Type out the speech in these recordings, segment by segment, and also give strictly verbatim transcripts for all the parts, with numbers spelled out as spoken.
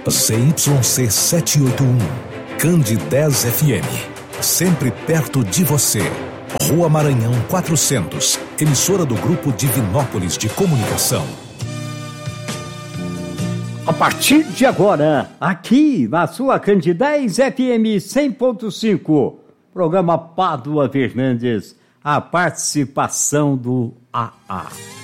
C Y C setecentos e oitenta e um, Candidez F M, sempre perto de você. Rua Maranhão quatrocentos, emissora do Grupo Divinópolis de Comunicação. A partir de agora, aqui na sua Candidez F M cem ponto cinco, programa Pádua Fernandes, a participação do A A.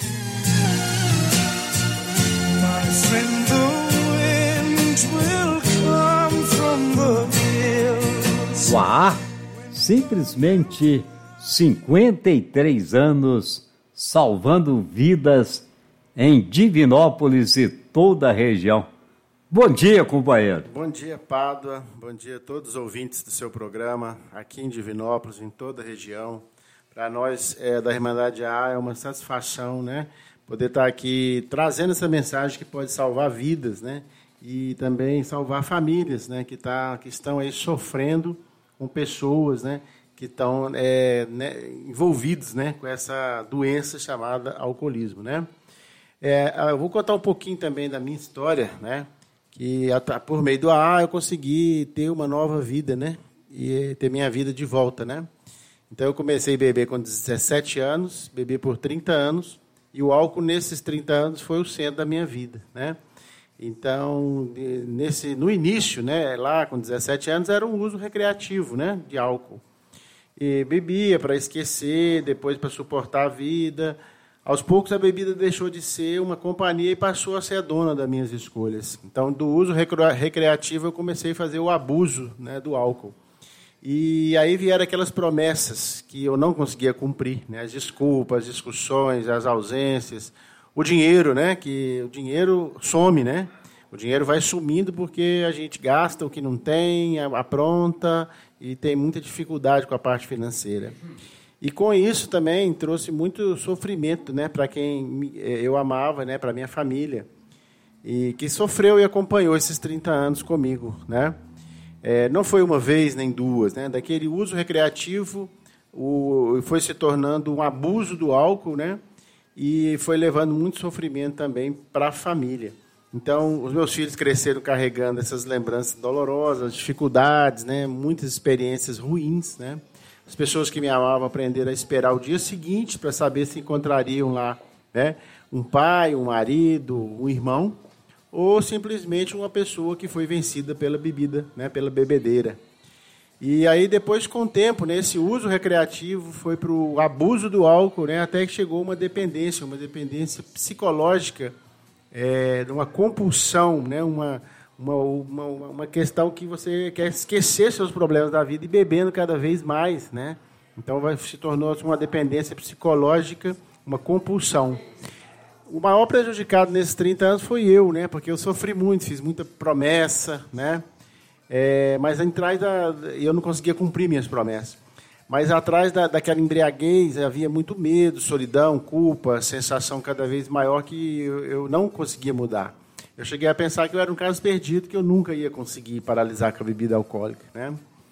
O A A, simplesmente cinquenta e três anos, salvando vidas em Divinópolis e toda a região. Bom dia, companheiro. Bom dia, Pádua. Bom dia a todos os ouvintes do seu programa, aqui em Divinópolis, em toda a região. Para nós, é, da Irmandade A A, é uma satisfação, né, poder estar aqui trazendo essa mensagem que pode salvar vidas, né, e também salvar famílias, né, que, tá, que estão aí sofrendo com pessoas, né, que estão é, né, envolvidos, né, com essa doença chamada alcoolismo, né. É, eu vou contar um pouquinho também da minha história, né, que por meio do A A eu consegui ter uma nova vida, né, e ter minha vida de volta, né. Então eu comecei a beber com dezessete anos, bebi por trinta anos, e o álcool nesses trinta anos foi o centro da minha vida, né. Então, nesse, no início, né, lá com dezessete anos, era um uso recreativo, né, de álcool. E bebia para esquecer, depois para suportar a vida. Aos poucos, a bebida deixou de ser uma companhia e passou a ser a dona das minhas escolhas. Então, do uso recreativo, eu comecei a fazer o abuso, né, do álcool. E aí vieram aquelas promessas que eu não conseguia cumprir, né, as desculpas, as discussões, as ausências. O dinheiro, né, que o dinheiro some, né? O dinheiro vai sumindo porque a gente gasta o que não tem, apronta e tem muita dificuldade com a parte financeira. E com isso também trouxe muito sofrimento, né, para quem eu amava, né, para minha família, e que sofreu e acompanhou esses trinta anos comigo, né? É, não foi uma vez nem duas, né? Daquele uso recreativo, o, foi se tornando um abuso do álcool, né? E foi levando muito sofrimento também para a família. Então, os meus filhos cresceram carregando essas lembranças dolorosas, dificuldades, né, muitas experiências ruins, né? As pessoas que me amavam aprenderam a esperar o dia seguinte para saber se encontrariam lá, né, um pai, um marido, um irmão, ou simplesmente uma pessoa que foi vencida pela bebida, né, pela bebedeira. E aí, depois, com o tempo, né, esse uso recreativo foi para o abuso do álcool, né, até que chegou uma dependência, uma dependência psicológica, é, uma compulsão, né, uma, uma, uma, uma questão que você quer esquecer seus problemas da vida e bebendo cada vez mais, né? Então, vai, se tornou uma dependência psicológica, uma compulsão. O maior prejudicado nesses trinta anos foi eu, né, porque eu sofri muito, fiz muita promessa, né? É, mas atrás da, eu não conseguia cumprir minhas promessas. Mas atrás da, daquela embriaguez havia muito medo, solidão, culpa, sensação cada vez maior que eu, eu não conseguia mudar. Eu cheguei a pensar que eu era um caso perdido, que eu nunca ia conseguir paralisar com a bebida alcoólica, né?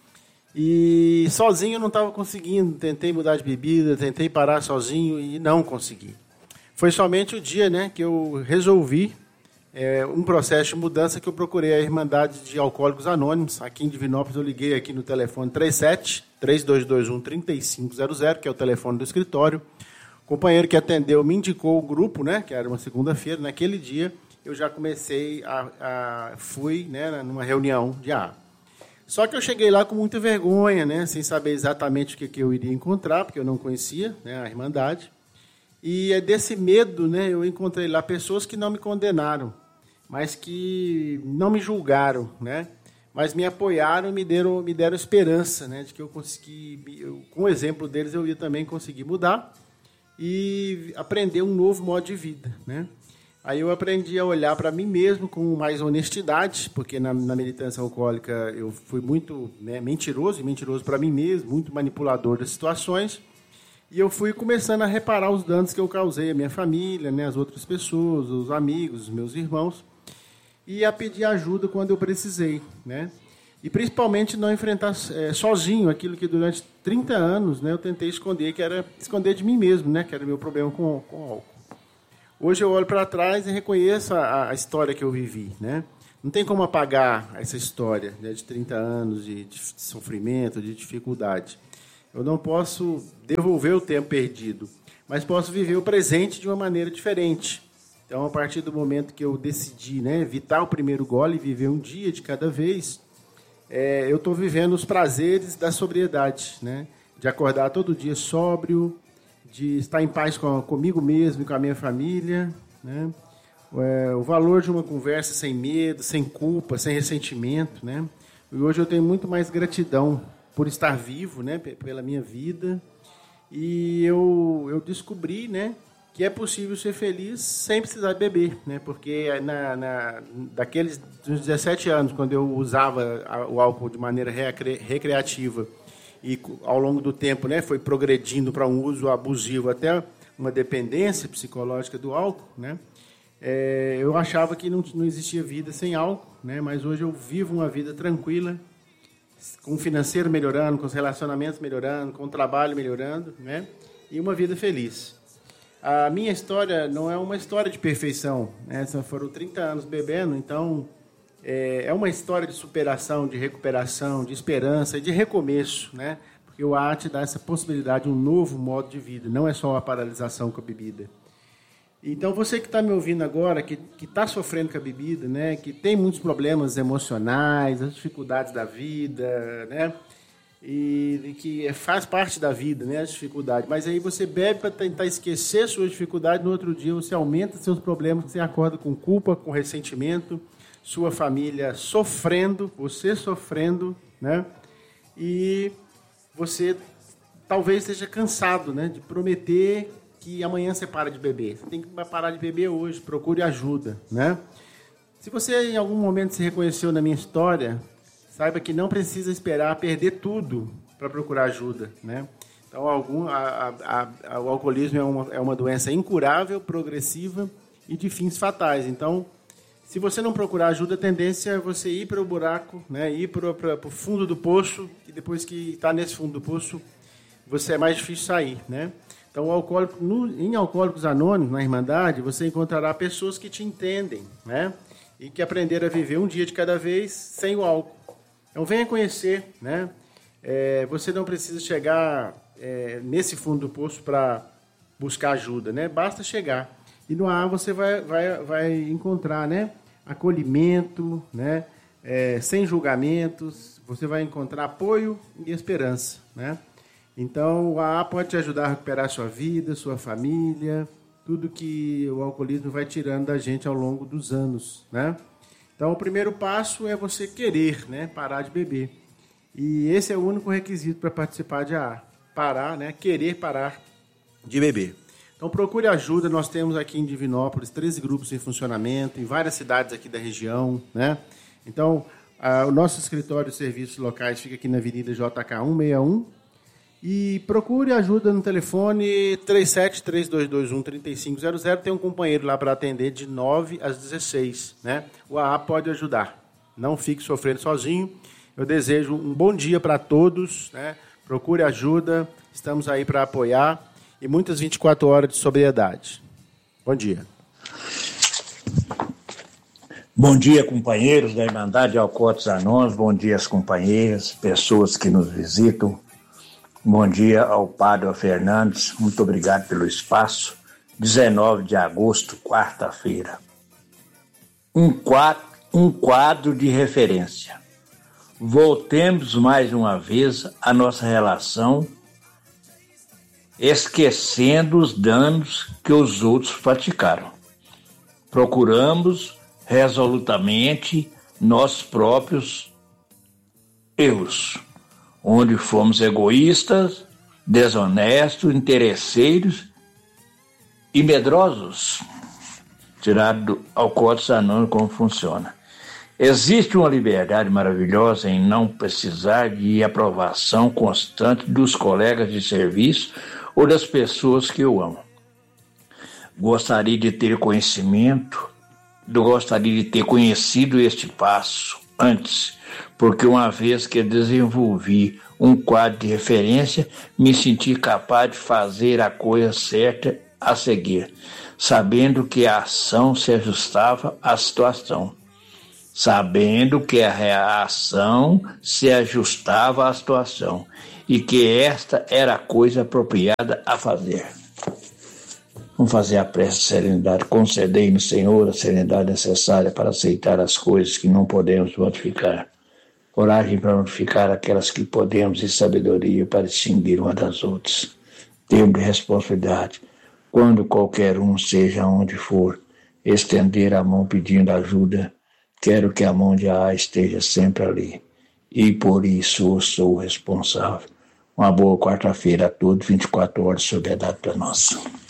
E sozinho eu não estava conseguindo. Tentei mudar de bebida, tentei parar sozinho e não consegui. Foi somente o dia, né, que eu resolvi É um processo de mudança que eu procurei a Irmandade de Alcoólicos Anônimos. Aqui em Divinópolis, eu liguei aqui no telefone trinta e sete, três dois dois um, três cinco zero zero, que é o telefone do escritório. O companheiro que atendeu me indicou o grupo, né, que era uma segunda-feira. Naquele dia, eu já comecei a... a fui, né, numa reunião de A A. Só que eu cheguei lá com muita vergonha, né, sem saber exatamente o que, que eu iria encontrar, porque eu não conhecia, né, a Irmandade. E é desse medo, né, eu encontrei lá pessoas que não me condenaram, mas que não me julgaram, né? Mas me apoiaram e me deram, me deram esperança, né? De que eu consegui, eu, com o exemplo deles, eu ia também conseguir mudar e aprender um novo modo de vida, né? Aí eu aprendi a olhar para mim mesmo com mais honestidade, porque na, na militância alcoólica eu fui muito, né, mentiroso, e mentiroso para mim mesmo, muito manipulador das situações, e eu fui começando a reparar os danos que eu causei à minha família, né, as outras pessoas, os amigos, os meus irmãos, e a pedir ajuda quando eu precisei, né? E principalmente não enfrentar é, sozinho aquilo que durante trinta anos, né, eu tentei esconder, que era esconder de mim mesmo, né, que era o meu problema com, com álcool. Hoje eu olho para trás e reconheço a, a história que eu vivi, né? não tem como apagar essa história, né, de trinta anos de, de sofrimento, de dificuldade. Eu não posso devolver o tempo perdido, mas posso viver o presente de uma maneira diferente. Então, a partir do momento que eu decidi, né, evitar o primeiro gole e viver um dia de cada vez, é, eu estou vivendo os prazeres da sobriedade, né, de acordar todo dia sóbrio, de estar em paz com, comigo mesmo e com a minha família, né, é, o valor de uma conversa sem medo, sem culpa, sem ressentimento, né, e hoje eu tenho muito mais gratidão por estar vivo, né, pela minha vida, e eu, eu descobri, né, que é possível ser feliz sem precisar beber, né, porque na, na, daqueles dos dezessete anos, quando eu usava o álcool de maneira recre, recreativa e ao longo do tempo, né, foi progredindo para um uso abusivo até uma dependência psicológica do álcool, né, é, eu achava que não, não existia vida sem álcool, né, mas hoje eu vivo uma vida tranquila, com o financeiro melhorando, com os relacionamentos melhorando, com o trabalho melhorando, né? E uma vida feliz. A minha história não é uma história de perfeição, né? Foram trinta anos bebendo, então é, é uma história de superação, de recuperação, de esperança e de recomeço, né? Porque o A A te dá essa possibilidade de um novo modo de vida, não é só a paralisação com a bebida. Então, você que está me ouvindo agora, que está sofrendo com a bebida, né, que tem muitos problemas emocionais, as dificuldades da vida, né, e, e que faz parte da vida, né, as dificuldades, mas aí você bebe para tentar esquecer suas dificuldades, no outro dia você aumenta seus problemas, você acorda com culpa, com ressentimento, sua família sofrendo, você sofrendo, né, e você talvez esteja cansado, né, de prometer que amanhã você para de beber. Você tem que parar de beber hoje, procure ajuda, né? Se você em algum momento se reconheceu na minha história, saiba que não precisa esperar perder tudo para procurar ajuda, né? Então, algum, a, a, a, o alcoolismo é uma, é uma doença incurável, progressiva e de fins fatais. Então, se você não procurar ajuda, a tendência é você ir para o buraco, né? Ir para o fundo do poço, e depois que está nesse fundo do poço, você é mais difícil sair, né? Então, o alcoólico, no, em Alcoólicos Anônimos, na Irmandade, você encontrará pessoas que te entendem, né? E que aprenderam a viver um dia de cada vez sem o álcool. Então, venha conhecer, né? É, você não precisa chegar é, nesse fundo do poço para buscar ajuda, né? Basta chegar. E no A A você vai, vai, vai encontrar, né, acolhimento, né? É, sem julgamentos, você vai encontrar apoio e esperança, né? Então, o A A pode te ajudar a recuperar sua vida, sua família, tudo que o alcoolismo vai tirando da gente ao longo dos anos, né? Então, o primeiro passo é você querer, né, parar de beber. E esse é o único requisito para participar de A A. Parar, né, querer parar de beber. Então, procure ajuda. Nós temos aqui em Divinópolis treze grupos em funcionamento, em várias cidades aqui da região, né? Então, a, o nosso escritório de serviços locais fica aqui na Avenida J K cento e sessenta e um. E procure ajuda no telefone três sete três dois dois um três cinco zero zero. Tem um companheiro lá para atender de nove às dezesseis. Né? O A A pode ajudar. Não fique sofrendo sozinho. Eu desejo um bom dia para todos. Né? Procure ajuda. Estamos aí para apoiar. E muitas vinte e quatro horas de sobriedade. Bom dia. Bom dia, companheiros da Irmandade Alcoólicos Anônimos. Bom dia às companheiras, pessoas que nos visitam. Bom dia ao Padre Fernandes, muito obrigado pelo espaço. dezenove de agosto, quarta-feira. Um quadro, um quadro de referência. Voltemos mais uma vez à nossa relação, esquecendo os danos que os outros praticaram. Procuramos resolutamente nossos próprios erros, onde fomos egoístas, desonestos, interesseiros e medrosos. Tirado do Alcoólicos Anônimos como funciona. Existe uma liberdade maravilhosa em não precisar de aprovação constante dos colegas de serviço ou das pessoas que eu amo. Gostaria de ter conhecimento, gostaria de ter conhecido este passo antes, porque uma vez que desenvolvi um quadro de referência, me senti capaz de fazer a coisa certa a seguir, sabendo que a ação se ajustava à situação. sabendo que a reação se ajustava à situação e que esta era a coisa apropriada a fazer. Vamos fazer a prece de serenidade. Concedei-nos, Senhor, a serenidade necessária para aceitar as coisas que não podemos modificar. Coragem para modificar aquelas que podemos e sabedoria para distinguir uma das outras. Tempo de responsabilidade. Quando qualquer um, seja onde for, estender a mão pedindo ajuda, quero que a mão de A esteja sempre ali. E por isso eu sou responsável. Uma boa quarta-feira a todos, vinte e quatro horas, sobriedade para nós.